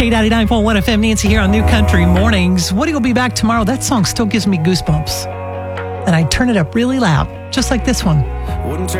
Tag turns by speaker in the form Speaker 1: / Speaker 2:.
Speaker 1: K99.1 FM, Nancy here on New Country Mornings. Woody will be back tomorrow. That song still gives me goosebumps. And I turn it up really loud, just like this one.
Speaker 2: Wouldn't